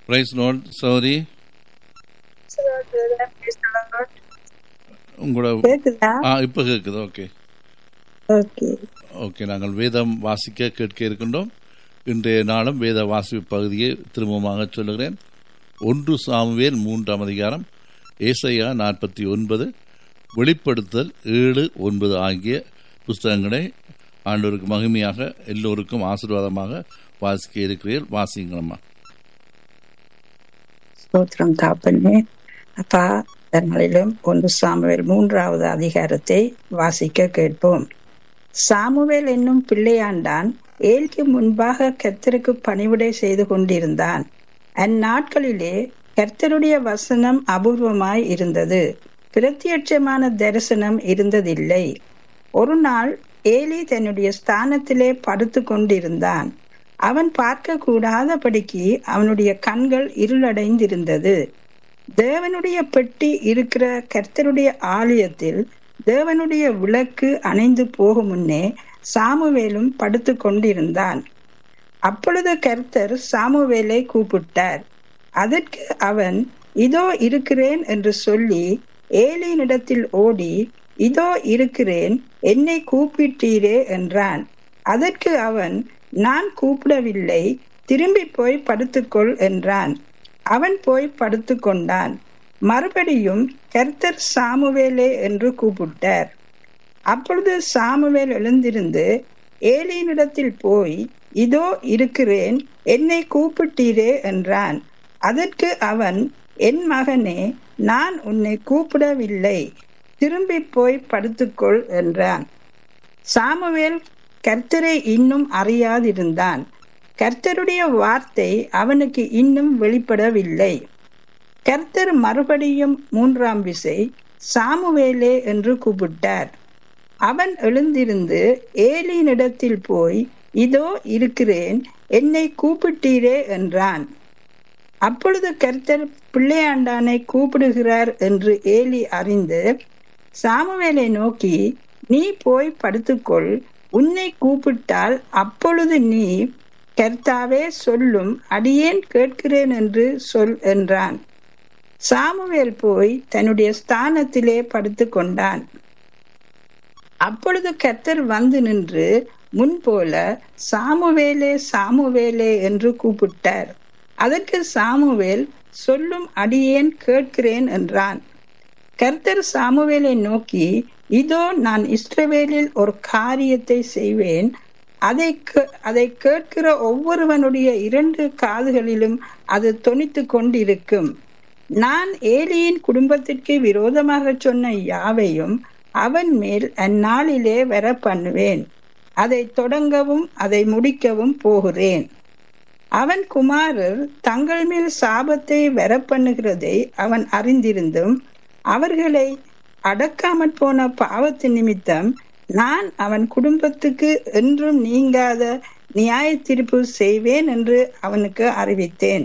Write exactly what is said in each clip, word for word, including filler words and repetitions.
Price Lord. சௌரி உங்களோட இப்போ கேட்குது. ஓகே ஓகே ஓகே நாங்கள் வேதம் வாசிக்க கேட்க இருக்கின்றோம். இன்றைய நாளும் வேத வாசிப்பு பகுதியை திரும்பமாக சொல்லுகிறேன். ஒன்று சாமுவேல் மூன்றாம் அதிகாரம், ஏசாயா நாற்பத்தி ஒன்பது, வெளிப்படுத்தல் ஏழு ஒன்பது ஆகிய புஸ்தகங்களை ஆண்டவருக்கு மகிமையாக எல்லோருக்கும் ஆசீர்வாதமாக வாசிக்க இருக்கிறீர்கள். வாசிங்களம்மா. ஸ்தோத்திரம் தாப்பனே. அப்பா, நாளிலும் ஒன்று சாமுவேல் மூன்றாவது அதிகாரத்தை வாசிக்க கேட்போம். சாமுவேல் என்னும் பிள்ளையாண்டான் ஏலிக்கு முன்பாக கர்த்தருக்கு பணிவிடை செய்து கொண்டிருந்தான். அந்நாட்களிலே கர்த்தருடைய வசனம் அபூர்வமாய் இருந்தது, பிரத்யட்சமான தரிசனம் இருந்ததில்லை. ஒரு நாள் ஏலி தன்னுடைய ஸ்தானத்திலே படுத்து கொண்டிருந்தான். அவன் பார்க்க கூடாதபடிக்கு அவனுடைய கண்கள் இருளடைந்திருந்தது. தேவனுடைய பெட்டி இருக்கிற கர்த்தருடைய ஆலயத்தில் தேவனுடைய விளக்கு அணைந்து போகும் முன்னே சாமுவேலும் படுத்து கொண்டிருந்தான். அப்பொழுது கர்த்தர் சாமுவேலை கூப்பிட்டார். அதற்கு அவன், இதோ இருக்கிறேன் என்று சொல்லி ஏலியினிடத்தில் ஓடி, இதோ இருக்கிறேன், என்னை கூப்பிட்டீரே என்றான். அதற்கு அவன், நான் கூப்பிடவில்லை, திரும்பி போய் படுத்துக்கொள் என்றான். அவன் போய் படுத்து கொண்டான். மறுபடியும் கர்த்தர் சாமுவேலே என்று கூப்பிட்டார். அப்பொழுது சாமுவேல் எழுந்திருந்து ஏலியினிடத்தில் போய், இதோ இருக்கிறேன், என்னை கூப்பிட்டீரே என்றான். அதற்கு அவன், என் மகனே, நான் உன்னை கூப்பிடவில்லை, திரும்பி போய் படுத்துக்கொள் என்றான். சாமுவேல் கர்த்தரை இன்னும் அறியாதிருந்தான். கர்த்தருடைய வார்த்தை அவனுக்கு இன்னும் வெளிப்படவில்லை. கர்த்தர் மறுபடியும் மூன்றாம் விசை சாமுவேலே என்று கூப்பிட்டார். அவன் எழுந்திருந்து ஏலியினிடத்தில் போய், இதோ இருக்கிறேன், என்னை கூப்பிட்டீரே என்றான். அப்பொழுது கர்த்தர் பிள்ளையாண்டானை கூப்பிடுகிறார் என்று ஏலி அறிந்து சாமுவேலை நோக்கி, நீ போய் படுத்துக்கொள், உன்னை கூப்பிட்டால் அப்பொழுது நீ, கர்த்தாவே சொல்லும், அடியேன் கேட்கிறேன் என்று சொல் என்றான். சாமுவேல் போய் தன்னுடைய ஸ்தானத்திலே படுத்து கொண்டான். அப்பொழுது கர்த்தர் வந்து நின்று முன்போல, சாமுவேலே சாமுவேலே என்று கூப்பிட்டார். அதற்கு சாமுவேல், சொல்லும், அடியேன் கேட்கிறேன் என்றான். கர்த்தர் சாமுவேலை நோக்கி, இதோ நான் இஸ்ரவேலில் ஒரு காரியத்தை செய்வேன், அதை அதை கேட்கிற ஒவ்வொருவனுடைய இரண்டு காதுகளிலும் அது தொனித்து கொண்டிருக்கும். நான் ஏலியின் குடும்பத்திற்கு விரோதமாக சொன்ன யாவையும் அவன் மேல் அந்நாளிலே வர பண்ணுவேன். அதை தொடங்கவும் அதை முடிக்கவும் போகிறேன். அவன் குமாரர் தங்கள் மேல் சாபத்தை வர பண்ணுகிறதை அவன் அறிந்திருந்தும் அவர்களை அடக்காமற் போன பாவத்து நிமித்தம் நான் அவன் குடும்பத்துக்கு என்றும் நீங்காத நியாய தீர்ப்பு செய்வேன் என்று அவனுக்கு அறிவித்தேன்.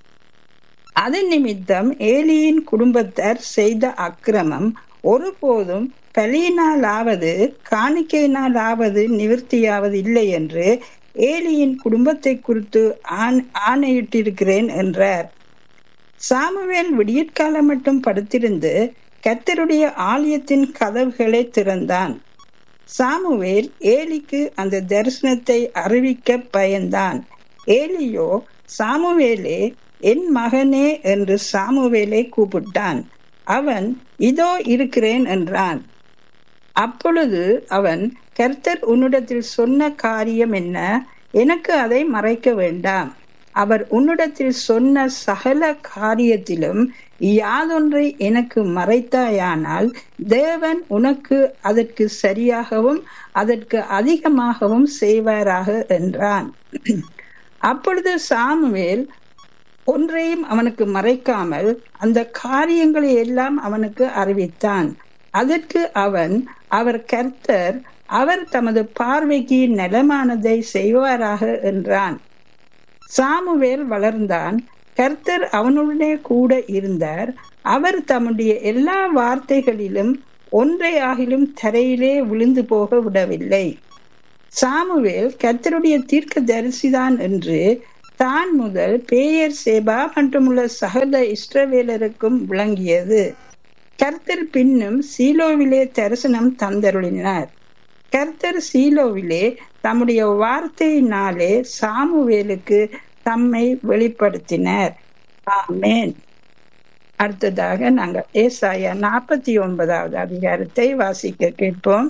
அதன் நிமித்தம் ஏலியின் குடும்பத்தார் செய்த அக்கிரமம் ஒருபோதும் பலியினாலாவது காணிக்கையினாலாவது நிவர்த்தியாவது இல்லை என்று ஏலியின் குடும்பத்தை குறித்து ஆணையிட்டிருக்கிறேன் என்றார். சாமுவேல் விடியற்காலம் மட்டும் படுத்திருந்து கர்த்தருடைய ஆலயத்தின் கதவுகளை திறந்தான். சாமுவேல் ஏலிக்கு அந்த தரிசனத்தை அறிவிக்க பயந்தான். ஏலியோ, சாமுவேலே, என் மகனே என்று சாமுவேலை கூப்பிட்டான். அவன், இதோ இருக்கிறேன் என்றான். அப்பொழுது அவன், கர்த்தர் உன்னிடத்தில் சொன்ன காரியம் என்ன? எனக்கு அதை மறைக்க வேண்டாம். அவர் உன்னிடத்தில் சொன்ன சகல காரியத்திலும் யாதொன்றை எனக்கு மறைத்தாயானால் தேவன் உனக்கு அதற்கு சரியாகவும் அதற்கு அதிகமாகவும் செய்வாராக என்றான். அப்பொழுது சாமுவேல் ஒன்றையும் அவனுக்கு மறைக்காமல் அந்த காரியங்களை எல்லாம் அவனுக்கு அறிவித்தான். அதற்கு அவன், அவர் கர்த்தர், அவர் தமது பார்வைக்கு நலமானதை செய்வாராக என்றான். சாமுவேல் வளர்ந்தான். கர்த்தர் அவனுடனே கூட இருந்தார். அவர் தம்முடைய எல்லா வார்த்தைகளிலும் ஒன்றையாகிலும் தரையிலே விழுந்து போக விடவில்லை. சாமுவேல் கர்த்தருடைய தீர்க்க தரிசிதான் என்று தான் முதல் பேயர் சேபா மற்றுமுள்ள சகல இஸ்ரவேலருக்கும் விளங்கியது. கர்த்தர் பின்னும் சீலோவிலே தரிசனம் தந்தருளினார். கர்த்தர் சீலோவிலே தம்முடைய வார்த்தையினாலே சாமுவேலுக்கு தம்மை வெளிப்படுத்தினார். ஆமேன். அடுத்ததாக நாங்கள் ஏசாயா நாற்பத்தி ஒன்பதாவது அதிகாரத்தை வாசிக்க கேட்போம்.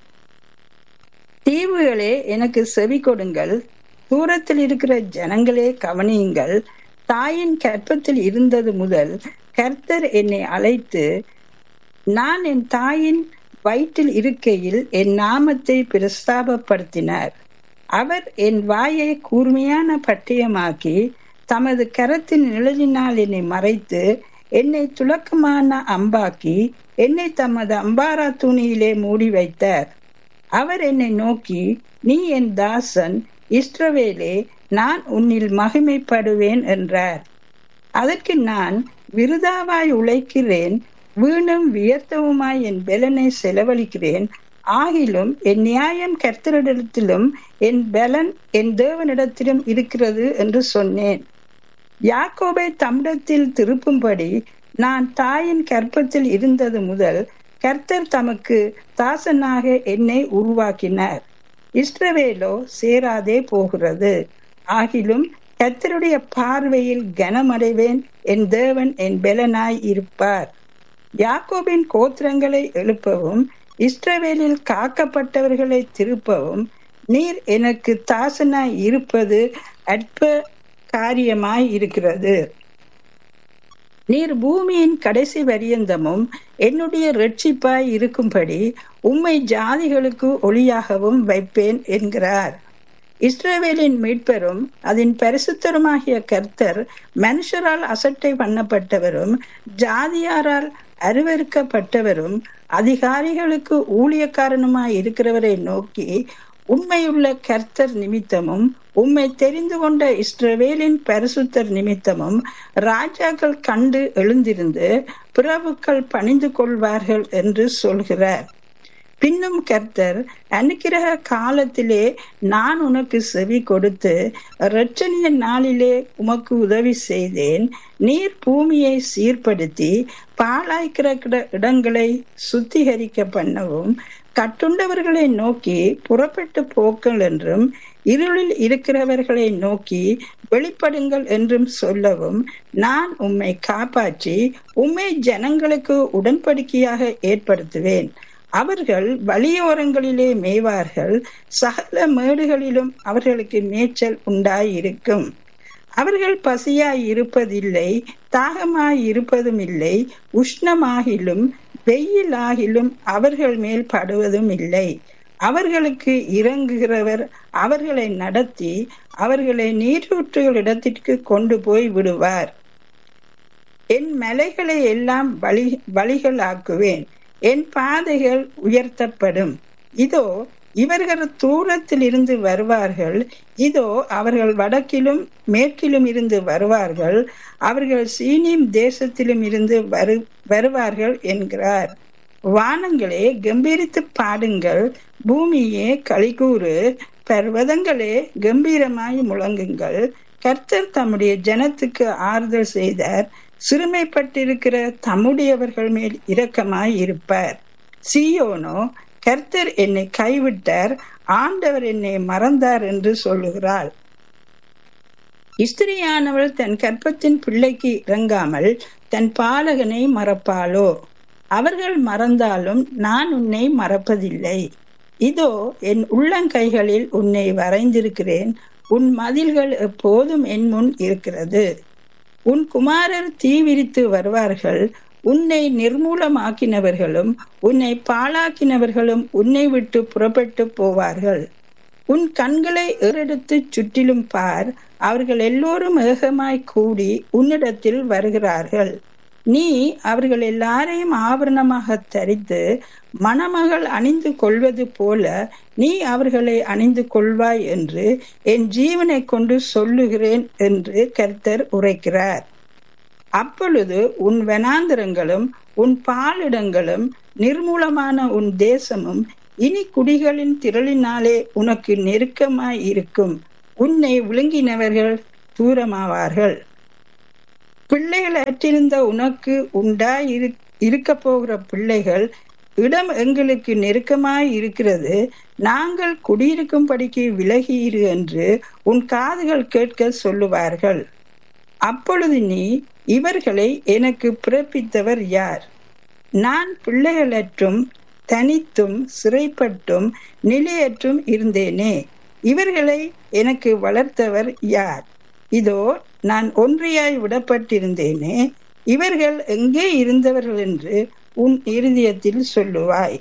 தீவுகளே எனக்கு செவி கொடுங்கள், தூரத்தில் இருக்கிற ஜனங்களே கவனியுங்கள். தாயின் கற்பத்தில் இருந்தது முதல் கர்த்தர் என்னை அழைத்து, நான் என் தாயின் வயிற்றில் இருக்கையில் என் நாமத்தை பிரஸ்தாபப்படுத்தினார். அவர் என் வாயை கூர்மையான பட்டயமாக்கி தமது கரத்தின் நிழலினால் என்னை மறைத்து என்னை துலக்கமான அம்பாக்கி என்னை தமது அம்பாரா துணியிலே மூடி வைத்தார். அவர் என்னை நோக்கி, நீ என் தாசன் இஸ்ரவேலே, நான் உன்னில் மகிமைப்படுவேன் என்றார். அதற்கு நான், விருதாவாய் உழைக்கிறேன், வீணும் வியர்த்தவுமாய் என் பெலனை செலவழிக்கிறேன். ஆகிலும் என் நியாயம் கர்த்தரிடத்திலும் என் பெலன் என் தேவனிடத்திலும் இருக்கிறது என்று சொன்னேன். யாக்கோபை தம்மிடத்தில் திருப்பும்படி நான் தாயின் கற்பத்தில் இருந்தது முதல் கர்த்தர் தமக்கு தாசனாக என்னை உருவாக்கினார். இஸ்ரவேலோ சேராதே போகிறது. ஆகிலும் கர்த்தருடைய பார்வையில் கனமடைவேன், என் தேவன் என் பெலனாய் இருப்பார். யாக்கோபின் கோத்திரங்களை எழுப்பவும் இஸ்ரவேலில் காக்கப்பட்டவர்களை திருப்பவும் நீர் எனக்கு தாசனாய் இருப்பது அற்ப காரியமாய் இருக்கிறது. நீர் பூமியின் கடைசி பரியந்தமும் என்னுடைய இரட்சிப்பாய் இருக்கும்படி உம்மை ஜாதிகளுக்கு ஒளியாகவும் வைப்பேன் என்கிறார். இஸ்ரவேலின் மீட்பரும் அதன் பரிசுத்தருமாகிய கர்த்தர் மனுஷரால் அசட்டை பண்ணப்பட்டவரும் ஜாதியாரால் அருவருக்கப்பட்டவரும் அதிகாரிகளுக்கு ஊழியக்காரனுமாய் இருக்கிறவரை நோக்கி, உண்மையுள்ள கர்த்தர் நிமித்தமும் உம்மை தெரிந்து கொண்ட இஸ்ரவேலின் பரிசுத்தர் நிமித்தமும் ராஜாக்கள் கண்டு எழுந்திருந்து பிரபுக்கள் பணிந்து கொள்வார்கள் என்று சொல்கிறார். பின்னும் கர்த்தர், அனுக்கிரக காலத்திலே நான் உனக்கு செவி கொடுத்து இரட்சணிய நாளிலே உமக்கு உதவி செய்தேன். நீர் பூமியை சீர்படுத்தி பாழாய் கிடக்கிற இடங்களை சுத்திகரிக்க பண்ணவும் கட்டுண்டவர்களை நோக்கி புறப்பட்டு போக்கள் என்றும் இருளில் இருக்கிறவர்களை நோக்கி வெளிப்படுங்கள் என்றும் சொல்லவும் நான் உம்மை காப்பாற்றி உம்மை ஜனங்களுக்கு உடன்படிக்கையாக ஏற்படுத்துவேன். அவர்கள் வழியோரங்களிலே மேய்வார்கள், சகல மேடுகளிலும் அவர்களுக்கு மேய்ச்சல் உண்டாயிருக்கும். அவர்கள் பசியாய் இருப்பதில்லை, தாகமாய் இருப்பதும் இல்லை, உஷ்ணமாகிலும் வெயிலாகிலும் அவர்கள் மேல் படுவதும் இல்லை. அவர்களுக்கு இறங்குகிறவர் அவர்களை நடத்தி அவர்களை நீரூற்றுகள் இடத்திற்கு கொண்டு போய் விடுவார். என் மலைகளை எல்லாம் வழி வழிகளாக்குவேன், என் பாதைகள் உயர்த்தப்படும். இதோ இவர்கள் தூரத்தில் இருந்து வருவார்கள், இதோ அவர்கள் வடக்கிலும் மேற்கிலும் இருந்து வருவார்கள், அவர்கள் சீனிம் தேசத்திலும் இருந்து வரு வருவார்கள் என்கிறார். வானங்களே கம்பீரித்து பாடுங்கள், பூமியே களிகூறு, பர்வதங்களே கம்பீரமாய் முழங்குங்கள். கர்த்தர் தம்முடைய ஜனத்துக்கு ஆறுதல் செய்தார், சிறுமைப்பட்டிருக்கிற தம்முடையவர்கள் மேல் இரக்கமாய் இருப்பார். சீயோனோ, கர்த்தர் என்னை கைவிட்டார், ஆண்டவர் என்னை மறந்தார் என்று சொல்லுகிறாள். ஸ்திரியானவள் தன் கற்பத்தின் பிள்ளைக்கு இறங்காமல் தன் பாலகனை மறப்பாளோ? அவர்கள் மறந்தாலும் நான் உன்னை மறப்பதில்லை. இதோ என் உள்ளங்கைகளில் உன்னை வரைந்திருக்கிறேன், உன் மதில்கள் எப்போதும் என் முன் இருக்கிறது. உன் குமாரர் தீவிரித்து வருவார்கள், உன்னை நிர்மூலமாக்கினவர்களும் உன்னை பாழாக்கினவர்களும் உன்னை விட்டு புறப்பட்டு போவார்கள். உன் கண்களை ஏறெடுத்து சுற்றிலும் பார், அவர்கள் எல்லோரும் ஏகமாய் கூடி உன்னிடத்தில் வருகிறார்கள். நீ அவர்கள் எல்லாரையும் ஆபரணமாக தரித்து மணமகள் அணிந்து கொள்வது போல நீ அவர்களை அணிந்து கொள்வாய் என்று என் ஜீவனை கொண்டு சொல்லுகிறேன் என்று கர்த்தர் உரைக்கிறார். அப்பொழுது உன் வனாந்திரங்களும் உன் பாலிடங்களும் நிர்மூலமான உன் தேசமும் இனி குடிகளின் திரளினாலே உனக்கு நெருக்கமாய் இருக்கும். உன்னை விழுங்கினவர்கள் தூரமாவார்கள். பிள்ளைகள் அற்றிருந்த உனக்கு உண்டாய் இரு இருக்க போகிற பிள்ளைகள் இடம் எங்களுக்கு நெருக்கமாய் இருக்கிறது, நாங்கள் குடியிருக்கும்படிக்கு விலகியிரு என்று உன் காதுகள் கேட்க சொல்லுவார்கள். அப்பொழுது நீ, இவர்களை எனக்கு பிறப்பித்தவர் யார்? நான் பிள்ளைகளற்றும் தனித்தும் சிறைப்பட்டும் நிலையற்றும் இருந்தேனே, இவர்களை எனக்கு வளர்த்தவர் யார்? இதோ நான் ஒன்றியாய் விடப்பட்டிருந்தேனே, இவர்கள் எங்கே இருந்தவர்கள் என்று உன் இருதயத்தில் சொல்லுவாய்.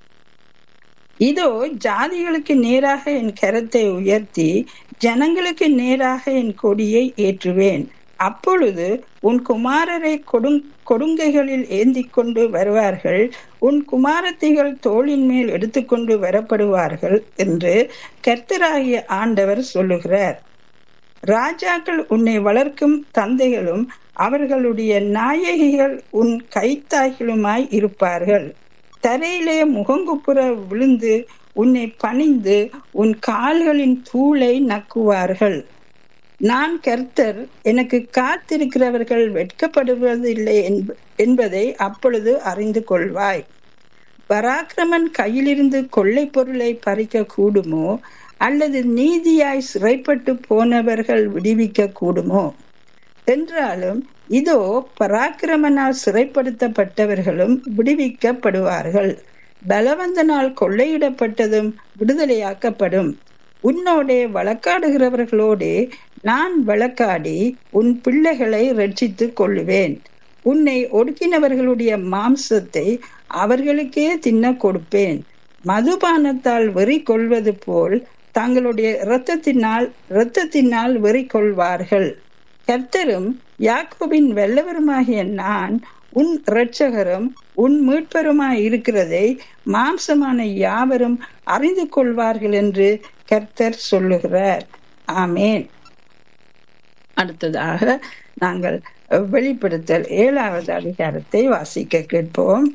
இதோ ஜாதிகளுக்கு நேராக என் கரத்தை உயர்த்தி ஜனங்களுக்கு நேராக என் கொடியை ஏற்றுவேன். அப்பொழுது உன் குமாரரை கொடுங் கொடுங்கைகளில் ஏந்தி கொண்டு வருவார்கள், உன் குமாரத்திகள் தோளின் மேல் எடுத்துக்கொண்டு வரப்படுவார்கள் என்று கர்த்தராகிய ஆண்டவர் சொல்லுகிறார். ராஜாக்கள் உன்னை வளர்க்கும் தந்தைகளும் அவர்களுடைய நாயகிகள் உன் கைத்தாய்களுமாய் இருப்பார்கள். தரையிலே முகங்குப்புற விழுந்து உன்னை பணிந்து உன் கால்களின் தூளை நக்குவார்கள். நான் கர்த்தர், எனக்கு காத்திருக்கிறவர்கள் வெட்கப்படுவதில்லை என்பதை அப்பொழுது அறிந்து கொள்வாய். பராக்கிரமன் கையிலிருந்து கொள்ளை பொருளை பறிக்க கூடுமோ, அல்லது நீதியாய் சிறைப்பட்டு போனவர்கள் விடுவிக்க கூடுமோ? என்றாலும் இதோ பராக்கிரமனால் சிறைப்படுத்தப்பட்டவர்களும் விடுவிக்கப்படுவார்கள், பலவந்தனால் கொள்ளையிடப்பட்டதும் விடுதலையாக்கப்படும். உன்னோடே வழக்காடுகிறவர்களோடே நான் வழக்காடி உன் பிள்ளைகளை ரட்சித்துக் கொள்ளுவேன். உன்னை ஒடுக்கினவர்களுடைய மாம்சத்தை அவர்களுக்கே தின்ன கொடுப்பேன். மதுபானத்தால் வெறி கொள்வது போல் தங்களுடைய இரத்தத்தினால் இரத்தத்தினால் வெறி கொள்வார்கள். கர்த்தரும் யாக்கோபின் வல்லவருமாகிய நான் உன் இரட்சகரும் உன் மீட்பருமாய் இருக்கிறதை மாம்சமான யாவரும் அறிந்து கொள்வார்கள் என்று கர்த்தர் சொல்லுகிறார். ஆமேன். அடுத்ததாக நாங்கள் வெளிப்படுத்தல் ஏழாவது அதிகாரத்தை வாசிக்க கேட்போம்.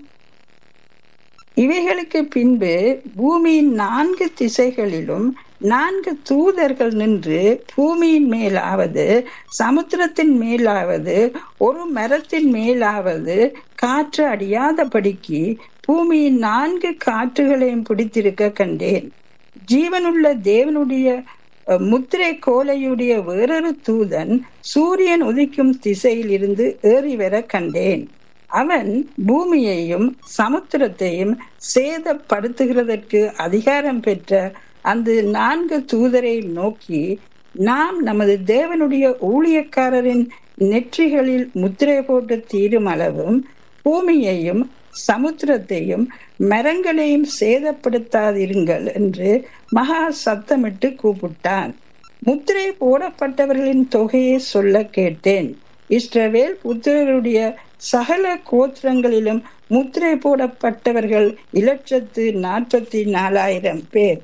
இவைகளுக்கு பின்பு பூமியின் நான்கு திசைகளிலும் நான்கு தூதர்கள் நின்று பூமியின் மேலாவது சமுத்திரத்தின் மேலாவது ஒரு மரத்தின் மேலாவது காற்று அடியாதபடிக்கு பூமியின் நான்கு காற்றுகளையும் பிடித்திருக்க கண்டேன். ஜீவனுள்ள தேவனுடைய முத்திரை கோலையுடைய வேறொரு தூதன் சூரியன் உதிக்கும் திசையில் இருந்து ஏறி வர கண்டேன். அவன் பூமியையும் சமுத்திரத்தையும் சேதப்படுத்துகிறதற்கு அதிகாரம் பெற்ற அந்த நான்கு தூதரை நோக்கி, நாம் நமது தேவனுடைய ஊழியக்காரரின் நெற்றிகளில் முத்திரை போட்டு தீரும் அளவும் பூமியையும் சமுத்திரத்தையும் மரங்களையும் சேதப்படுத்தாதிருங்கள் என்று மகா சத்தமிட்டு கூப்பிட்டான். முத்திரை போடப்பட்டவர்களின் தொகையை சொல்ல கேட்டேன். இஸ்ரவேல் புத்திரருடைய சகல கோத்திரங்களிலும் முத்திரை போடப்பட்டவர்கள் இலட்சத்து நாற்பத்தி நாலாயிரம் பேர்.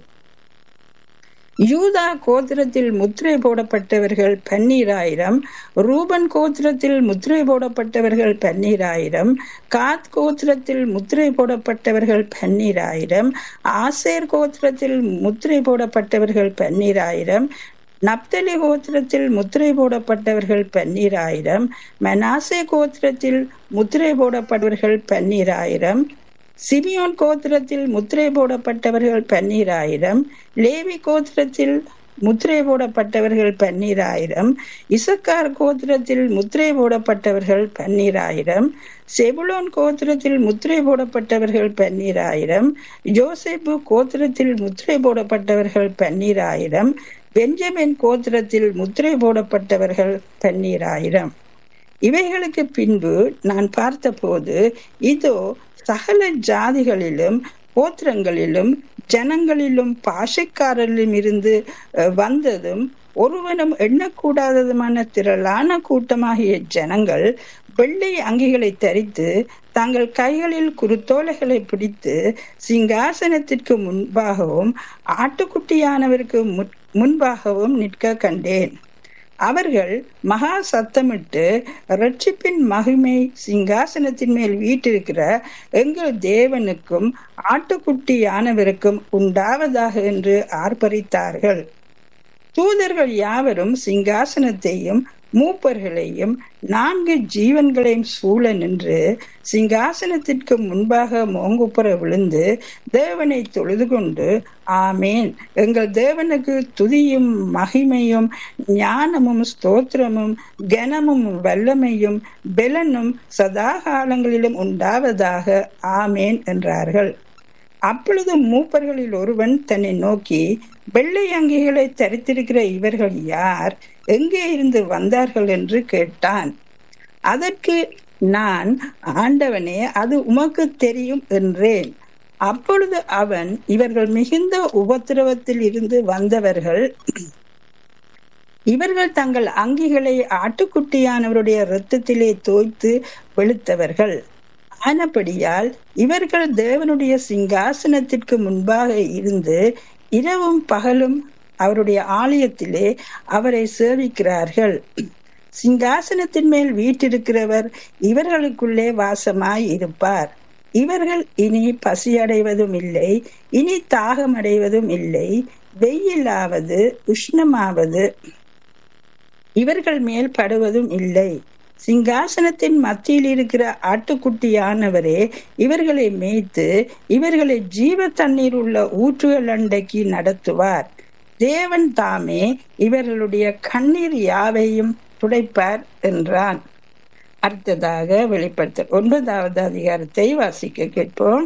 யூதா கோத்திரத்தில் முத்திரை போடப்பட்டவர்கள் பன்னீராயிரம், ரூபன் கோத்திரத்தில் முத்திரை போடப்பட்டவர்கள் பன்னீராயிரம், காத் கோத்திரத்தில் முத்திரை போடப்பட்டவர்கள் பன்னீராயிரம், ஆசேர் கோத்திரத்தில் முத்திரை போடப்பட்டவர்கள் பன்னீராயிரம், நப்தலி கோத்திரத்தில் முத்திரை போடப்பட்டவர்கள் பன்னீராயிரம், மனாசே கோத்திரத்தில் முத்திரை போடப்பட்டவர்கள் பன்னீராயிரம், சிமியோன் கோத்திரத்தில் முத்திரை போடப்பட்டவர்கள் பன்னீராயிரம், லேவி கோத்திரத்தில் முத்திரை போடப்பட்டவர்கள் பன்னீராயிரம், இசக்கார் கோத்திரத்தில் முத்திரை போடப்பட்டவர்கள் பன்னீராயிரம், செபுலோன் கோத்திரத்தில் முத்திரை போடப்பட்டவர்கள் பன்னீராயிரம், யோசேப்பு கோத்திரத்தில் முத்திரை போடப்பட்டவர்கள் பன்னீராயிரம், பெஞ்சமின் கோத்திரத்தில் முத்திரை போடப்பட்டவர்கள் பன்னீராயிரம். இவைகளுக்கு பின்பு நான் பார்த்தபோது, இதோ சகல ஜாதிகளிலும் கோத்திரங்களிலும் ஜனங்களிலும் பாஷைக்காரரிலும் இருந்து வந்ததும் ஒருவனும் எண்ணக்கூடாததுமான திரளான கூட்டமாகிய ஜனங்கள் வெள்ளை அங்கிகளை தரித்து தங்கள் கைகளில் குருத்தோலைகளை பிடித்து சிங்காசனத்திற்கு முன்பாகவும் ஆட்டுக்குட்டியானவருக்கு முன்பாகவும் நிற்க கண்டேன். அவர்கள் மகா சத்தமிட்டு, இரட்சிப்பின் மகிமை சிங்காசனத்தின் மேல் வீட்டிருக்கிற எங்கள் தேவனுக்கும் ஆட்டுக்குட்டியானவருக்கும் உண்டாவதாக என்று ஆர்ப்பரித்தார்கள். தூதர்கள் யாவரும் சிங்காசனத்தையும் மூப்பர்களையும் நான்கு ஜீவன்களையும் சூழ நின்று சிங்காசனத்திற்கு முன்பாக மோங்குப்புற விழுந்து தேவனை தொழுது கொண்டு, ஆமேன், எங்கள் தேவனுக்கு துதியும் மகிமையும் ஞானமும் ஸ்தோத்திரமும் கனமும் வல்லமையும் பெலனும் சதா காலங்களிலும் உண்டாவதாக, ஆமேன் என்றார்கள். அப்பொழுது மூப்பர்களில் ஒருவன் தன்னை நோக்கி, வெள்ளை அங்கிகளை தரித்திருக்கிற இவர்கள் யார்? எங்கே இருந்து வந்தார்கள் என்று கேட்டான். அதற்கு நான், ஆண்டவனே, அது உமக்கு தெரியும் என்றேன். அப்பொழுது அவன், இவர்கள் மிகுந்த உபத்திரவத்தில் இருந்து வந்தவர்கள். இவர்கள் தங்கள் அங்கிகளை ஆட்டுக்குட்டியானவருடைய இரத்தத்திலே தோய்த்து வெளுத்தவர்கள். ஆனபடியால் இவர்கள் தேவனுடைய சிங்காசனத்திற்கு முன்பாக இருந்து இரவும் பகலும் அவருடைய ஆலயத்திலே அவரை சேவிக்கிறார்கள். சிங்காசனத்தின் மேல் வீற்றிருக்கிறவர் இவர்களுக்குள்ளே வாசமாய் இருப்பார். இவர்கள் இனி பசியடைவதும் இல்லை, இனி தாகம் அடைவதும் இல்லை. வெயிலாவது உஷ்ணமாவது இவர்கள் மேல் படுவதும் இல்லை. சிங்காசனத்தின் மத்தியில் இருக்கிற ஆட்டுக்குட்டியானவரே இவர்களை மேய்த்து இவர்களை ஜீவ தண்ணீர் உள்ள ஊற்றுகள் அண்டைக்கு நடத்துவார். தேவன் தாமே இவர்களுடைய கண்ணீர் யாவையும் துடைப்பார் என்றான். அடுத்ததாக வெளிப்படுத்தல் ஒன்பதாவது அதிகாரத்தை வாசிக்க கேட்போம்.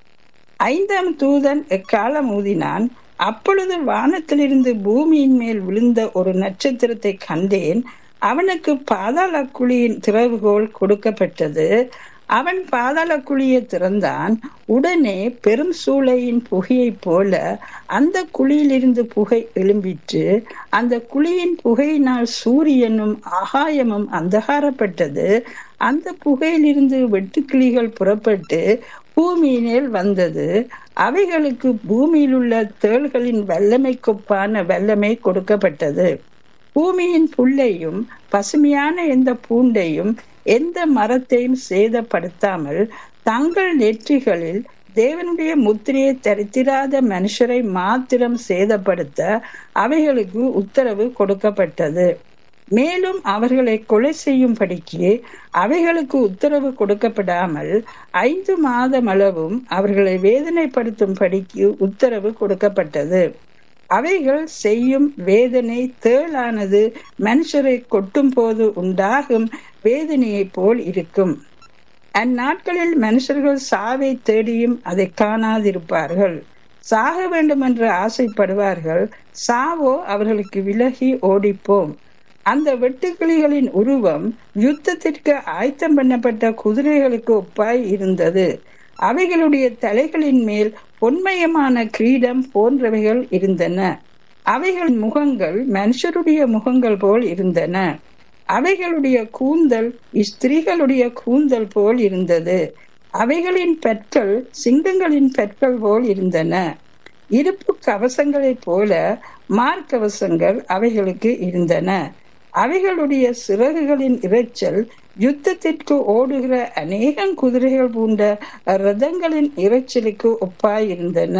ஐந்தாம் தூதன் எக்காலம் ஊதினான். அப்பொழுது வானத்திலிருந்து பூமியின் மேல் விழுந்த ஒரு நட்சத்திரத்தை கண்டேன். அவனுக்கு பாதாள குழியின் திறவுகோல் கொடுக்கப்பட்டது. அவன் பாதாள குழியை திறந்தான். உடனே பெரும் சூளையின் புகையை போல அந்த குழியிலிருந்து புகை எழும்பிற்று. அந்த குழியின் புகையினால் சூரியனும் ஆகாயமும் அந்தகாரப்பட்டது. அந்த புகையிலிருந்து வெட்டுக்கிளிகள் புறப்பட்டு பூமியினில் வந்தது. அவைகளுக்கு பூமியில் உள்ள தேள்களின் வல்லமைக்கொப்பான வல்லமை கொடுக்கப்பட்டது. பூமியின் புல்லையும் பசுமையான எந்த பூண்டையும் எந்த மரத்தையும் சேதப்படுத்தாமல் தங்கள் நெற்றிகளில் தேவனுடைய முத்திரையை தரித்திராத மனுஷரை மாத்திரம் சேதப்படுத்த அவைகளுக்கு உத்தரவு கொடுக்கப்பட்டது. மேலும் அவர்களை கொலை செய்யும்படிக்கு அவைகளுக்கு உத்தரவு கொடுக்கப்படாமல் ஐந்து மாதம் அளவும் அவர்களை வேதனைப்படுத்தும்படிக்கு உத்தரவு கொடுக்கப்பட்டது. அவைகள் செய்யும் வேதனை தேளானது மனுஷரை கொட்டும் போது உண்டாகும் வேதனையை போல் இருக்கும். அந்நாட்களில் மனுஷர்கள் சாவை தேடியும் அதை காணாதிருப்பார்கள். சாக வேண்டும் என்று ஆசைப்படுவார்கள். சாவோ அவர்களுக்கு விலகி ஓடிப்போம். அந்த வெட்டுக்கிளிகளின் உருவம் யுத்தத்திற்கு ஆயத்தம் பண்ணப்பட்ட குதிரைகளுக்கு ஒப்பாய் இருந்தது. அவைகளுடைய தலைகளின் மேல் பொன்மயமான கிரீடம் போன்றவைகள் இருந்தன. அவைகள் முகங்கள் மனுஷருடைய முகங்கள் போல் இருந்தன. அவைகளுடைய கூந்தல் ஸ்திரீகளுடைய கூந்தல் போல் இருந்தது. அவைகளின் பற்கள் சிங்கங்களின் பற்கள் போல் இருந்தன. இருப்பு கவசங்களைப் போல மார்க்கவசங்கள் அவைகளுக்கு இருந்தன. அவைகளுடைய சிறகுகளின் இரைச்சல் யுத்தத்திற்கு ஓடுகிற அநேகம் குதிரைகள் பூண்ட ரதங்களின் இரைச்சலுக்கு ஒப்பாயிருந்தன.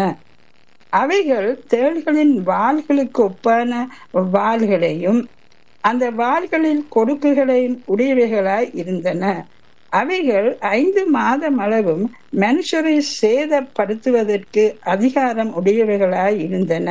அவைகள் தேள்களின் வாள்களுக்கு ஒப்பான வாள்களையும் அந்த வாள்களில் கொடுக்குகளையும் உடையவைகளாய் இருந்தன. அவைகள் ஐந்து மாதம் அளவும் மனுஷரை சேதப்படுத்துவதற்கு அதிகாரம் உடையவைகளாய் இருந்தன.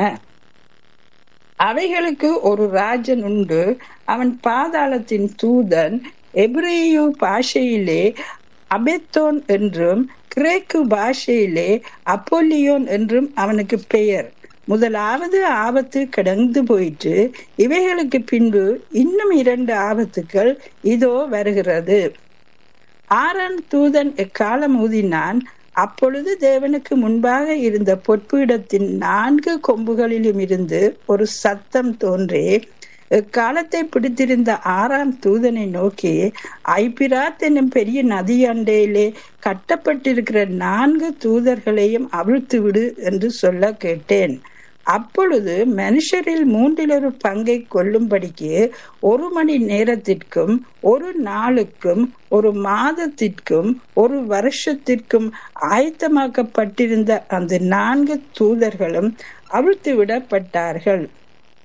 அவைகளுக்கு ஒரு ராஜன் உண்டு. அவன் பாதாளத்தின் தூதன். எபிரேயு பாஷையிலே அபெத்தோன் என்றும் கிரேக்கு பாஷையிலே அப்போலியோன் என்றும் அவனுக்கு பெயர். முதலாவது ஆபத்து கடந்து போயிற்று. இவைகளுக்கு பின்பு இன்னும் இரண்டு ஆபத்துக்கள் இதோ வருகிறது. ஆறாம் தூதன் எக்காலம் ஊதினான். அப்பொழுது தேவனுக்கு முன்பாக இருந்த பொற்பீடத்தின் நான்கு கொம்புகளிலும் இருந்து ஒரு சத்தம் தோன்றி காலத்தை பிடித்திருந்த ஆறாம் தூதனை நோக்கி, ஐபிராத் என்னும் பெரிய நதி அண்டையிலே கட்டப்பட்டிருக்கிற நான்கு தூதர்களையும் அவிழ்த்து விடு என்று சொல்ல கேட்டேன். அப்பொழுது மனுஷரில் மூன்றில் ஒரு பங்கை கொள்ளும்படிக்கு ஒரு மணி நேரத்திற்கும் ஒரு நாளுக்கும் ஒரு மாதத்திற்கும் ஒரு வருஷத்திற்கும் ஆயத்தமாக்கப்பட்டிருந்த அந்த நான்கு தூதர்களும் அவிழ்த்து விடப்பட்டார்கள்.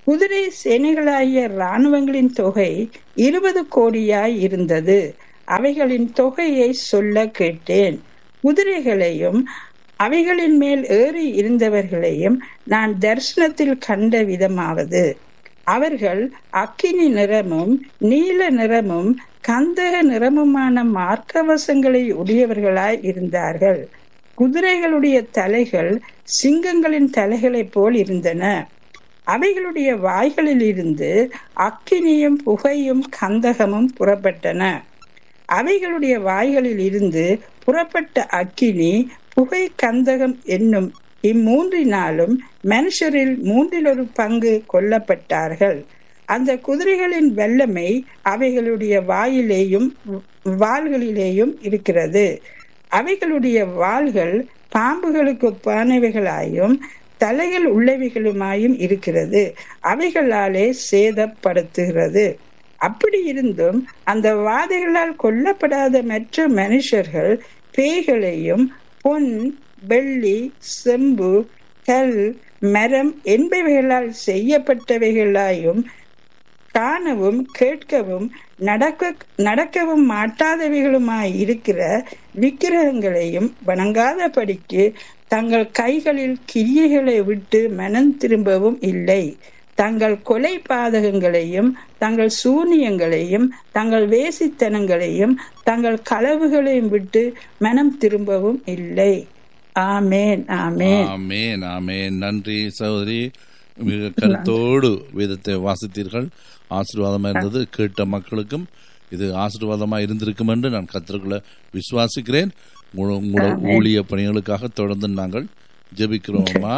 குதிரை சேனைகளாகிய இராணுவங்களின் தொகை இருபது கோடியாய் இருந்தது. அவைகளின் தொகையை சொல்ல கேட்டேன். குதிரைகளையும் அவைகளின் மேல் ஏறி இருந்தவர்களையும் நான் தரிசனத்தில் கண்ட விதமாவது, அவர்கள் அக்கினி நிறமும் நீல நிறமும் கந்தக நிறமுமான மார்க்கவசங்களை உடையவர்களாய் இருந்தார்கள். குதிரைகளுடைய தலைகள் சிங்கங்களின் தலைகளைப் போல் இருந்தன. அவைகளுடைய வாய்களில் இருந்து அக்கினியும் புகையும் கந்தகமும் புறப்பட்டன. அவைகளுடைய வாய்களில் இருந்து புறப்பட்ட அக்கினி புகை கந்தகம் என்னும் இம்மூன்றினாலும் மனுஷரில் மூன்றில் ஒரு பங்கு கொல்லப்பட்டார்கள். அந்த குதிரைகளின் வல்லமை அவைகளுடைய வாயிலேயும் வாள்களிலேயும் இருக்கிறது. அவைகளுடைய வாள்கள் பாம்புகளுக்கு பானவைகளாயும் தலைகள் உள்ளவைகளுமாயும் இருக்கிறது. அவைகளாலே சேதப்படுத்துகிறது. அப்படி இருந்தும் அந்த வாதைகளால் கொல்லப்படாத மற்ற மனுஷர்கள் பேய்களையும் பொன், வெள்ளி, செம்பு, கல், மரம் என்பவைகளால் செய்யப்பட்டவைகளாயும் காணவும் கேட்கவும் நடக்க நடக்கவும் மாட்டாதவைகளுமாய் இருக்கிற விக்கிரகங்களையும் வணங்காதபடிக்கு தங்கள் கைகளில் கிரியைகளை விட்டு மனம் திரும்பவும் இல்லை. தங்கள் கொலை பாதகங்களையும் தங்கள் சூனியங்களையும் தங்கள் வேசித்தனங்களையும் தங்கள் களவுகளையும் விட்டு மனம் திரும்பவும் இல்லை. ஆமேன், ஆமேன், ஆமேன், ஆமேன். நன்றி சகோதரி, மிக கருத்தோடு வேதத்தை வாசித்தீர்கள். ஆசீர்வாதமா இருந்தது. கேட்ட மக்களுக்கும் இது ஆசீர்வாதமா இருந்திருக்கும் என்று நான் கர்த்தருக்குள்ள விசுவாசிக்கிறேன். உங்களோட ஊழிய பணிகளுக்காக தொடர்ந்து நாங்கள் ஜெபிக்கிறோமா.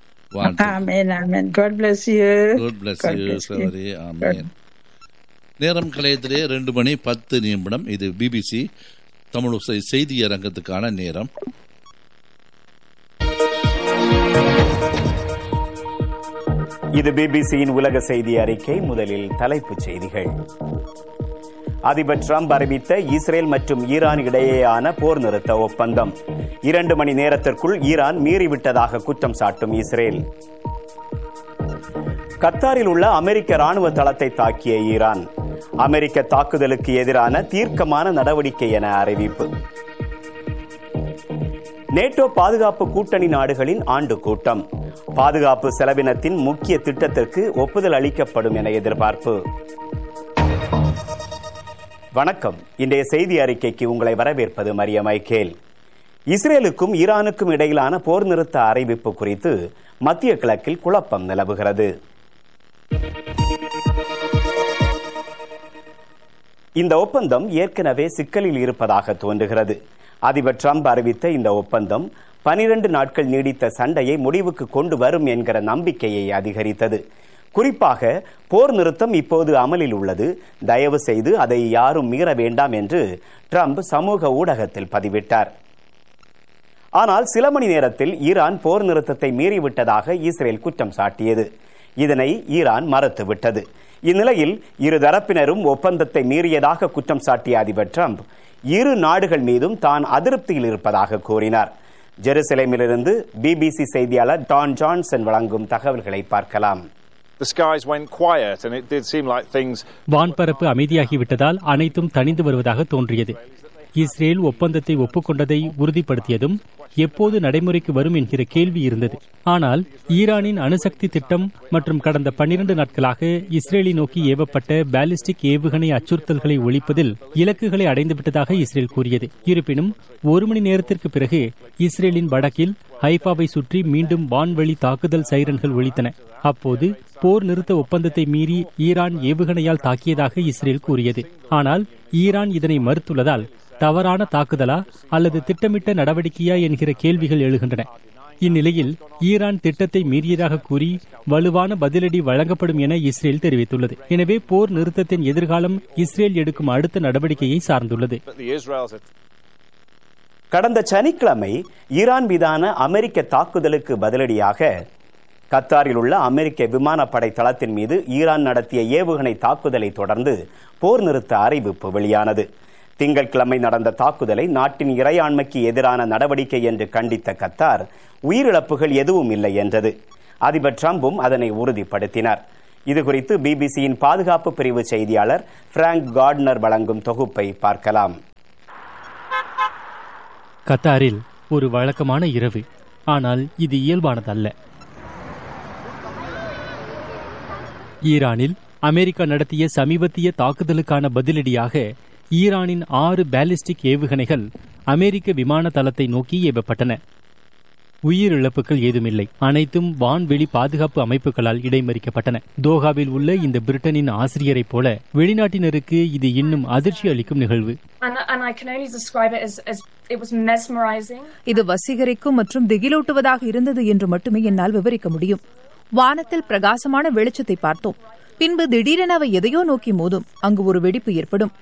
நேரம் கலையத்திலே ரெண்டு மணி பத்து நிமிடம். இது பிபிசி தமிழ் செய்தி அரங்கத்துக்கான நேரம். இது பிபிசியின் உலக செய்தி அறிக்கை. முதலில் தலைப்புச் செய்திகள். அதிபர் டிரம்ப் அறிவித்த இஸ்ரேல் மற்றும் ஈரான் இடையேயான போர் நிறுத்த ஒப்பந்தம். இரண்டு மணி நேரத்திற்குள் ஈரான் மீறிவிட்டதாக குற்றம் சாட்டும் இஸ்ரேல். கத்தாரில் உள்ள அமெரிக்க ராணுவ தளத்தை தாக்கிய ஈரான். அமெரிக்க தாக்குதலுக்கு எதிரான தீர்க்கமான நடவடிக்கை என அறிவிப்பு. நேட்டோ பாதுகாப்பு கூட்டணி நாடுகளின் ஆண்டு கூட்டம். பாதுகாப்பு செலவினத்தின் முக்கிய திட்டத்திற்கு ஒப்புதல் அளிக்கப்படும் என எதிர்பார்ப்பு. வணக்கம். இன்றைய செய்தி அறிக்கைக்கு உங்களை வரவேற்பது மரியா மைக்கேல். இஸ்ரேலுக்கும் ஈரானுக்கும் இடையிலான போர் நிறுத்த அறிவிப்பு குறித்து மத்திய கிழக்கில் குழப்பம் நிலவுகிறது. இந்த ஒப்பந்தம் ஏற்கனவே சிக்கலில் இருப்பதாக தோன்றுகிறது. அதிபர் டிரம்ப் அறிவித்த இந்த ஒப்பந்தம் பனிரண்டு நாட்கள் நீடித்த சண்டையை முடிவுக்கு கொண்டு வரும் என்கிற நம்பிக்கையை அதிகரித்தது. குறிப்பாக போர் நிறுத்தம் இப்போது அமலில் உள்ளது, தயவு செய்து அதை யாரும் மீற வேண்டாம் என்று டிரம்ப் சமூக ஊடகத்தில் பதிவிட்டார். ஆனால் சில மணி நேரத்தில் ஈரான் போர் நிறுத்தத்தை மீறிவிட்டதாக இஸ்ரேல் குற்றம் சாட்டியது. இதனை ஈரான் மறுத்துவிட்டது. இந்நிலையில் இரு தரப்பினரும் ஒப்பந்தத்தை மீறியதாக குற்றம் சாட்டிய அதிபர் டிரம்ப் இரு நாடுகள் மீதும் தான் அதிருப்தியில் இருப்பதாக கூறினார். ஜெருசலேமிலிருந்து பிபிசி செய்தியாளர் டான் ஜான்சன் வழங்கும் தகவல்களை பார்க்கலாம். வான்பரப்பு அமைதியாகிவிட்டதால் அனைத்தும் தணிந்து வருவதாக தோன்றியது. இஸ்ரேல் ஒப்பந்தத்தை ஒப்புக்கொண்டதை உறுதிப்படுத்தியதும் எப்போது நடைமுறைக்கு வரும் என்கிற கேள்வி இருந்தது. ஆனால் ஈரானின் அணுசக்தி திட்டம் மற்றும் கடந்த பன்னிரண்டு நாட்களாக இஸ்ரேலை நோக்கி ஏவப்பட்ட பாலிஸ்டிக் ஏவுகணை அச்சுறுத்தல்களை ஒழிப்பதில் இலக்குகளை அடைந்துவிட்டதாக இஸ்ரேல் கூறியது. இருப்பினும் ஒரு மணி நேரத்திற்கு பிறகு இஸ்ரேலின் வடக்கில் ஹைஃபாவை சுற்றி மீண்டும் வான்வழி தாக்குதல் சைரன்கள் ஒலித்தன. அப்போது போர் நிறுத்த ஒப்பந்தத்தை மீறி ஈரான் ஏவுகணையால் தாக்கியதாக இஸ்ரேல் கூறியது. ஆனால் ஈரான் இதனை மறுத்துள்ளதால் தவறான தாக்குதலா அல்லது திட்டமிட்ட நடவடிக்கையா என்கிற கேள்விகள் எழுகின்றன. இந்நிலையில் ஈரான் திட்டத்தை மீறியதாக கூறி வலுவான பதிலடி வழங்கப்படும் என இஸ்ரேல் தெரிவித்துள்ளது. எனவே போர் நிறுத்தத்தின் எதிர்காலம் இஸ்ரேல் எடுக்கும் அடுத்த நடவடிக்கையை சார்ந்துள்ளது. கடந்த சனிக்கிழமை ஈரான் மீதான அமெரிக்க தாக்குதலுக்கு பதிலடியாக கத்தாரில் உள்ள அமெரிக்க விமானப்படை தளத்தின் மீது ஈரான் நடத்திய ஏவுகணை தாக்குதலை தொடர்ந்து போர் நிறுத்த அறிவிப்பு வெளியானது. திங்கட்கிழமை நடந்த தாக்குதலை நாட்டின் இறையாண்மைக்கு எதிரான நடவடிக்கை என்று கண்டித்த கத்தார் உயிரிழப்புகள் எதுவும் இல்லை என்றது. அதிபர் டிரம்பும் அதனை உறுதிப்படுத்தினார். இது குறித்து பிபிசியின் பாதுகாப்பு பிரிவு செய்தியாளர் பிராங்க் கார்ட்னர் வழங்கும் தொகுப்பை பார்க்கலாம். கத்தாரில் ஒரு வழக்கமான இரவு, ஆனால் இது இயல்பானதல்ல. ஈரானில் அமெரிக்கா நடத்திய சமீபத்திய தாக்குதலுக்கான பதிலடியாக ஈரானின் ஆறு பாலிஸ்டிக் ஏவுகணைகள் அமெரிக்க விமான தளத்தை நோக்கி ஏவப்பட்டன. உயிரிழப்புகள் ஏதுமில்லை. அனைத்தும் வான்வெளி பாதுகாப்பு அமைப்புகளால் இடைமறிக்கப்பட்டன. தோஹாவில் உள்ள இந்த பிரிட்டனின் ஆசிரியரைப் போல வெளிநாட்டினருக்கு இது இன்னும் அதிர்ச்சி அளிக்கும் நிகழ்வு. இது வசீகரிக்கும் மற்றும் திகிலூட்டுவதாக இருந்தது என்று மட்டுமே என்னால் விவரிக்க முடியும். வானத்தில் பிரகாசமான வெளிச்சத்தை பார்த்தோம். பின்பு திடீரென அவை எதையோ நோக்கி மோதும். அங்கு ஒரு வெடிப்பு ஏற்படும்.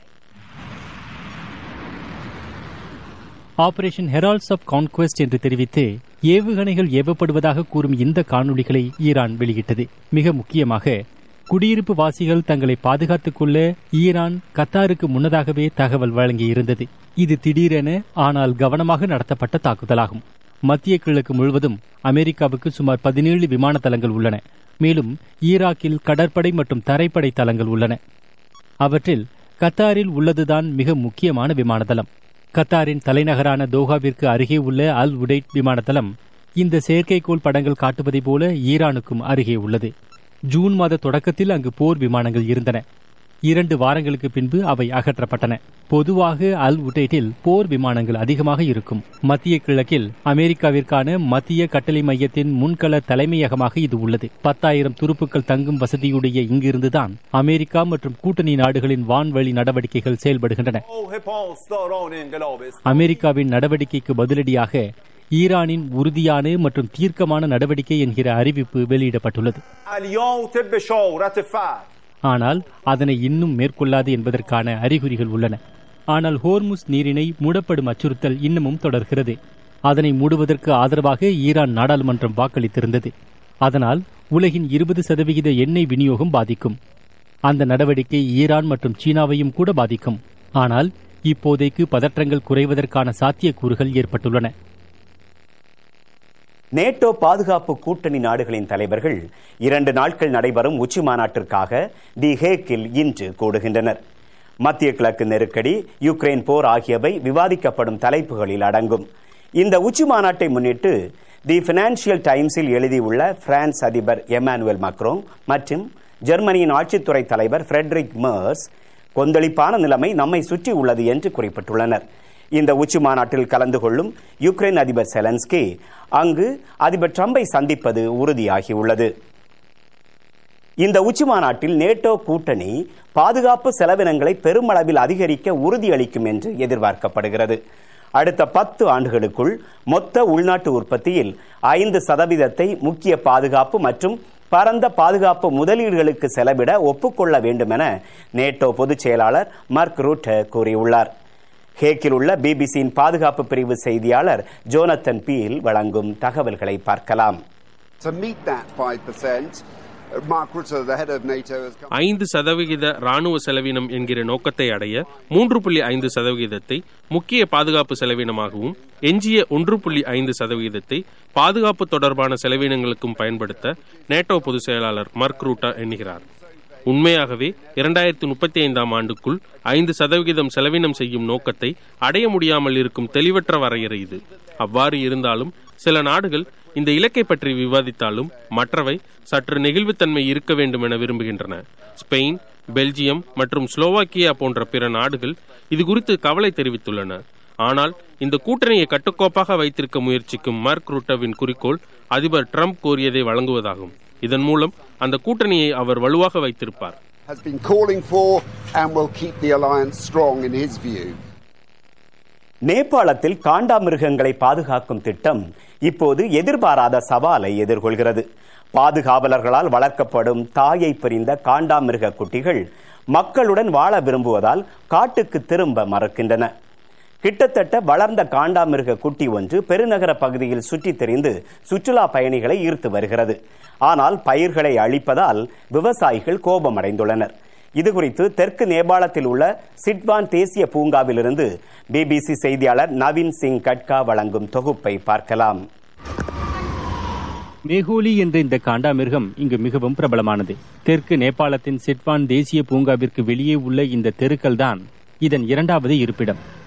ஆபரேஷன் ஹெரால்ட்ஸ் ஆஃப் கான்குவெஸ்ட் என்று தெரிவித்து ஏவுகணைகள் ஏவப்படுவதாக கூறும் இந்த காணொளிகளை ஈரான் வெளியிட்டது. மிக முக்கியமாக குடியிருப்பு வாசிகள் தங்களை பாதுகாத்துக் கொள்ள ஈரான் கத்தாருக்கு முன்னதாகவே தகவல் வழங்கியிருந்தது. இது திடீரென ஆனால் கவனமாக நடத்தப்பட்ட தாக்குதலாகும். மத்திய கிழக்கு முழுவதும் அமெரிக்காவுக்கு சுமார் பதினேழு விமான தளங்கள் உள்ளன. மேலும் ஈராக்கில் கடற்படை மற்றும் தரைப்படை தளங்கள் உள்ளன. அவற்றில் கத்தாரில் உள்ளதுதான் மிக முக்கியமான விமான தளம். கத்தாரின் தலைநகரான தோஹாவிற்கு அருகே உள்ள அல் உடைட் விமான தளம் இந்த செயற்கைக்கோள் படங்கள் காட்டுவதை போல ஈரானுக்கும் அருகே உள்ளது. ஜூன் மாத தொடக்கத்தில் அங்கு போர் விமானங்கள் இருந்தன. இரண்டு வாரங்களுக்கு பின்பு அவை அகற்றப்பட்டன. பொதுவாக அல் உடைட்டில் போர் விமானங்கள் அதிகமாக இருக்கும். மத்திய கிழக்கில் அமெரிக்காவிற்கான மத்திய கட்டளை மையத்தின் முன்கள தலைமையகமாக இது உள்ளது. பத்தாயிரம் துருப்புக்கள் தங்கும் வசதியுடைய இங்கிருந்துதான் அமெரிக்கா மற்றும் கூட்டணி நாடுகளின் வான்வழி நடவடிக்கைகள் செயல்படுகின்றன. அமெரிக்காவின் நடவடிக்கைக்கு பதிலடியாக ஈரானின் உறுதியான மற்றும் தீர்க்கமான நடவடிக்கை என்கிற அறிவிப்பு வெளியிடப்பட்டுள்ளது. ஆனால் அதனை இன்னும் மேற்கொள்ளாது என்பதற்கான அறிகுறிகள் உள்ளன. ஆனால் ஹோர்முஸ் நீரிணை மூடப்படும் அச்சுறுத்தல் இன்னமும் தொடர்கிறது. அதனை மூடுவதற்கு ஆதரவாக ஈரான் நாடாளுமன்றம் வாக்களித்திருந்தது. அதனால் உலகின் இருபது சதவிகித எண்ணெய் விநியோகம் பாதிக்கும். அந்த நடவடிக்கை ஈரான் மற்றும் சீனாவையும் கூட பாதிக்கும். ஆனால் இப்போதைக்கு பதற்றங்கள் குறைவதற்கான சாத்தியக்கூறுகள் ஏற்பட்டுள்ளன. நேட்டோ பாதுகாப்பு கூட்டணி நாடுகளின் தலைவர்கள் இரண்டு நாட்கள் நடைபெறும் உச்சி மாநாட்டிற்காக தி ஹேக்கில் இன்று கூடுகின்றனர். மத்திய கிழக்கு நெருக்கடி, யுக்ரைன் போர் ஆகியவை விவாதிக்கப்படும் தலைப்புகளில் அடங்கும். இந்த உச்சி மாநாட்டை முன்னிட்டு தி பினான்சியல் டைம்ஸில் எழுதியுள்ள பிரான்ஸ் அதிபர் எமானுவேல் மக்ரோன் மற்றும் ஜெர்மனியின் ஆட்சித்துறை தலைவர் ஃபிரெட்ரிக் மெர்ஸ் கொந்தளிப்பான நிலைமை நம்மை சுற்றி உள்ளது என்று குறிப்பிட்டுள்ளனர். இந்த உச்சி மாநாட்டில் கலந்து கொள்ளும் யுக்ரைன் அதிபர் செலன்ஸ்கி அங்கு அதிபர் டிரம்பை சந்திப்பது உறுதியாகியுள்ளது. இந்த உச்சி மாநாட்டில் நேட்டோ கூட்டணி பாதுகாப்பு செலவினங்களை பெருமளவில் அதிகரிக்க உறுதியளிக்கும் என்று எதிர்பார்க்கப்படுகிறது. அடுத்த பத்து ஆண்டுகளுக்குள் மொத்த உள்நாட்டு உற்பத்தியில் ஐந்து சதவீதத்தை முக்கிய பாதுகாப்பு மற்றும் பரந்த பாதுகாப்பு முதலீடுகளுக்கு செலவிட ஒப்புக்கொள்ள வேண்டும் என நேட்டோ பொதுச் செயலாளர் மார்க் ரூட்டே கூறியுள்ளார். ஹேக்கில் உள்ள பிபிசியின் பாதுகாப்பு பிரிவு செய்தியாளர் ஜோனத்தன் பீல் வழங்கும் தகவல்களை பார்க்கலாம். ஐந்து சதவிகித ராணுவ செலவினம் என்கிற நோக்கத்தை அடைய மூன்று புள்ளி ஐந்து சதவிகிதத்தை முக்கிய பாதுகாப்பு செலவினமாகவும் எஞ்சிய ஒன்று புள்ளி ஐந்து சதவிகிதத்தை பாதுகாப்பு தொடர்பான செலவினங்களுக்கும் பயன்படுத்த நேட்டோ பொதுச் செயலாளர் மார்க் ரூட்டே எண்ணுகிறார். உண்மையாகவே இரண்டாயிரத்தி முப்பத்தி ஐந்தாம் ஆண்டுக்குள் ஐந்து சதவிகிதம் செலவினம் செய்யும் நோக்கத்தை அடைய முடியாமல் இருக்கும் தெளிவற்ற வரையறை இது. அவ்வாறு இருந்தாலும் சில நாடுகள் இந்த இலக்கை பற்றி விவாதித்தாலும் மற்றவை சற்று நெகிழ்வுத்தன்மை இருக்க வேண்டும் என விரும்புகின்றன. ஸ்பெயின், பெல்ஜியம் மற்றும் ஸ்லோவாக்கியா போன்ற பிற நாடுகள் இது குறித்து கவலை தெரிவித்துள்ளன. ஆனால் இந்த கூட்டணியை கட்டுக்கோப்பாக வைத்திருக்க முயற்சிக்கும் மார்க் ரூட்டேவின் குறிக்கோள் அதிபர் டிரம்ப் கோரியதை வழங்குவதாகும். இதன் மூலம் அந்த கூட்டணியை அவர் வலுவாக வைத்திருப்பார். நேபாளத்தில் காண்டாமிருகங்களை பாதுகாக்கும் திட்டம் இப்போது எதிர்பாராத சவாலை எதிர்கொள்கிறது. பாதுகாவலர்களால் வளர்க்கப்படும் தாயை பிரிந்த காண்டாமிருக குட்டிகள் மக்களுடன் வாழ விரும்புவதால் காட்டுக்கு திரும்ப மறுக்கின்றன. கிட்டத்தட்ட வளர்ந்த காண்டாமிருக குட்டி ஒன்று பெருநகர பகுதியில் சுற்றித் திரிந்து சுற்றுலா பயணிகளை ஈர்த்து வருகிறது. ஆனால் பயிர்களை அழிப்பதால் விவசாயிகள் கோபமடைந்துள்ளனர். இதுகுறித்து தெற்கு நேபாளத்தில் உள்ள சிட்வான் தேசிய பூங்காவிலிருந்து பிபிசி செய்தியாளர் நவீன் சிங் கட்கா வழங்கும் தொகுப்பை பார்க்கலாம். மேகோலி என்ற இந்த காண்டாமிருகம் இங்கு மிகவும் பிரபலமானது. தெற்கு நேபாளத்தின் சிட்வான் தேசிய பூங்காவிற்கு வெளியே உள்ள இந்த தெருக்கள் தான் இதன் இரண்டாவது இருப்பிடம்.